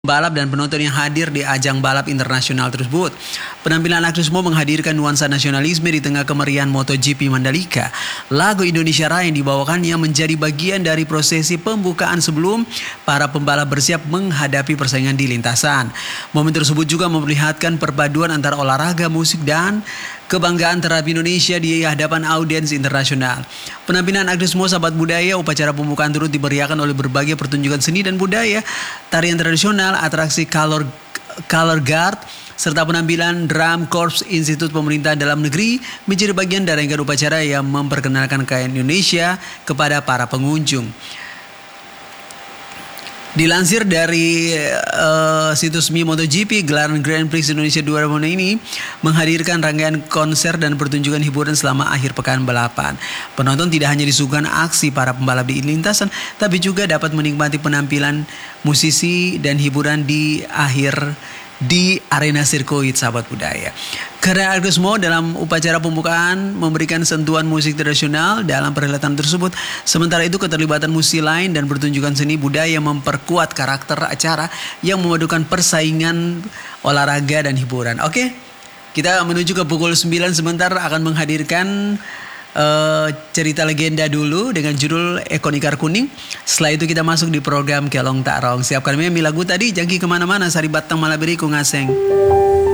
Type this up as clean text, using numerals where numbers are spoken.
balap dan penonton yang hadir di ajang balap internasional tersebut. Penampilan Agnes Mo menghadirkan nuansa nasionalisme di tengah kemeriahan MotoGP Mandalika. Lagu Indonesia Raya yang dibawakannya menjadi bagian dari prosesi pembukaan sebelum para pembalap bersiap menghadapi persaingan di lintasan. Momen tersebut juga memperlihatkan perpaduan antara olahraga, musik, dan kebanggaan terhadap Indonesia di hadapan audiens internasional. Penampilan Agnes Mo, sahabat budaya, upacara pembukaan turut diberiakan oleh berbagai pertunjukan seni dan budaya, tarian tradisional, atraksi color guard, serta penampilan drum corps Institut Pemerintah Dalam Negeri menjadi bagian dari rangkaian upacara yang memperkenalkan kekayaan Indonesia kepada para pengunjung. Dilansir dari situs Mi MotoGP, gelaran Grand Prix Indonesia 2020 ini menghadirkan rangkaian konser dan pertunjukan hiburan selama akhir pekan balapan. Penonton tidak hanya disuguhkan aksi para pembalap di lintasan, tapi juga dapat menikmati penampilan musisi dan hiburan di arena sirkuit, sahabat budaya. Karena Agnes Mo dalam upacara pembukaan memberikan sentuhan musik tradisional dalam perhelatan tersebut. Sementara itu keterlibatan musisi lain dan pertunjukan seni budaya memperkuat karakter acara yang memadukan persaingan olahraga dan hiburan. Oke, kita menuju ke pukul 9 sebentar akan menghadirkan cerita legenda dulu dengan judul Ekon Ikar Kuning. Setelah itu kita masuk di program Kelong Tak Rong. Siapkan lagu tadi, jangki kemana-mana, sari batang malabiri ku ngaseng.